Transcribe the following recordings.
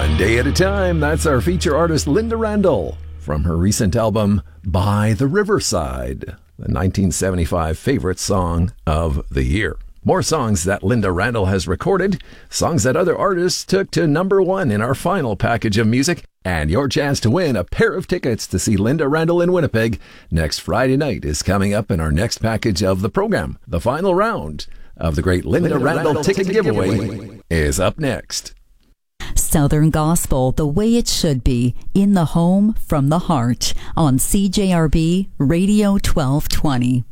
One day at a time, that's our feature artist Linda Randall from her recent album, By the Riverside, the 1975 favorite song of the year. More songs that Linda Randall has recorded, songs that other artists took to #1 in our final package of music, and your chance to win a pair of tickets to see Linda Randall in Winnipeg next Friday night is coming up in our next package of the program. The final round of the great Linda Randall ticket giveaway is up next. Southern Gospel, the way it should be, in the home, from the heart, on CJRB Radio 1220.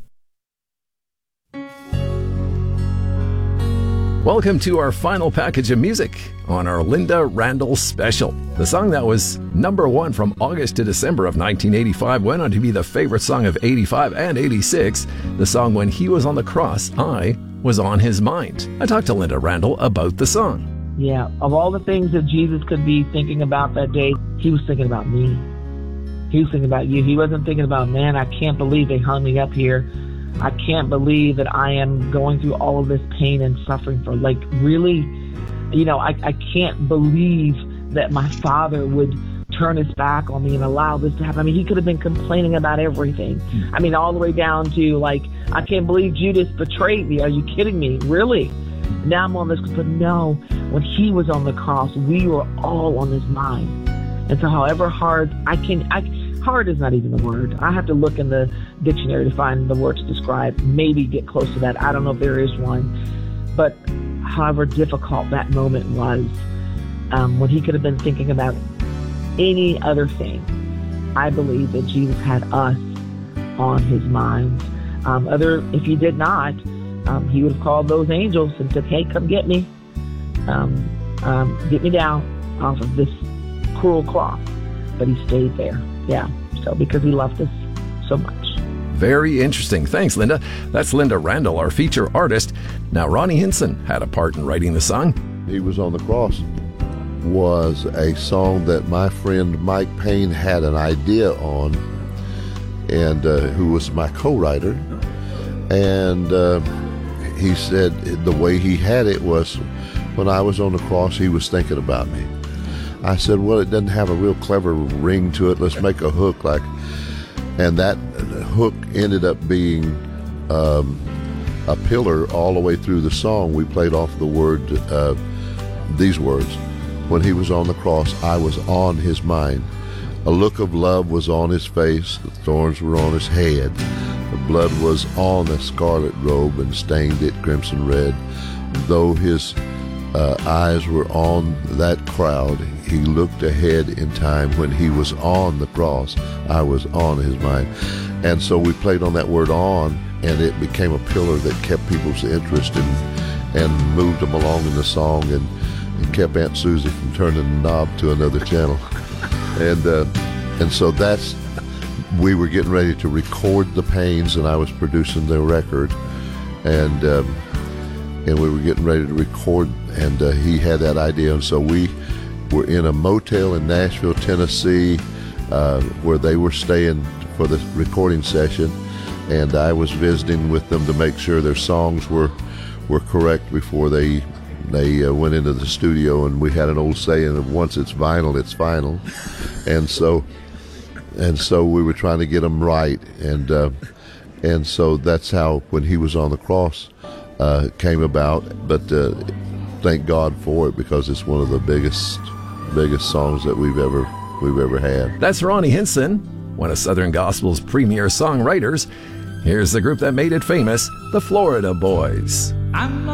Welcome to our final package of music on our Linda Randall special. The song that was #1 from August to December of 1985 went on to be the favorite song of 85 and 86. The song When He Was on the Cross, I Was on His Mind. I talked to Linda Randall about the song. Yeah, of all the things that Jesus could be thinking about that day, he was thinking about me. He was thinking about you. He wasn't thinking about, man, I can't believe they hung me up here. I can't believe that I am going through all of this pain and suffering for, like, really, I can't believe that my father would turn his back on me and allow this to happen. I mean, he could have been complaining about everything. I mean, all the way down to, like, I can't believe Judas betrayed me. Are you kidding me? Really? Now I'm on this, but no, when he was on the cross, we were all on his mind. And so however hard hard is not even the word. I have to look in the dictionary to find the word to describe, maybe get close to that. I don't know if there is one. But however difficult that moment was, when he could have been thinking about any other thing, I believe that Jesus had us on his mind. If he did not, he would have called those angels and said, hey, come get me. Get me down off of this cruel cross. But he stayed there. Yeah, so because he loved us so much. Very interesting. Thanks, Linda. That's Linda Randall, our feature artist. Now, Ronnie Hinson had a part in writing the song. He Was on the Cross was a song that my friend Mike Payne had an idea on, and who was my co-writer. And he said the way he had it was, when I was on the cross, he was thinking about me. I said, well, it doesn't have a real clever ring to it. Let's make a hook and that hook ended up being a pillar all the way through the song. We played off the word, these words, when he was on the cross, I was on his mind. A look of love was on his face. The thorns were on his head. The blood was on the scarlet robe and stained it crimson red. Though his eyes were on that crowd, he looked ahead in time. When he was on the cross, I was on his mind. And so we played on that word on, and it became a pillar that kept people's interest and moved them along in the song and kept Aunt Susie from turning the knob to another channel. And so we were getting ready to record the Pains, and I was producing their record, and we were getting ready to record, and he had that idea. And so we were in a motel in Nashville, Tennessee, where they were staying for the recording session, and I was visiting with them to make sure their songs were correct before they went into the studio. And we had an old saying that once it's vinyl, it's final. And so we were trying to get them right, and so that's how When He Was on the Cross came about. But thank God for it, because it's one of the biggest songs that we've ever had. That's Ronnie Hinson, one of Southern Gospel's premier songwriters. Here's the group that made it famous, the Florida Boys.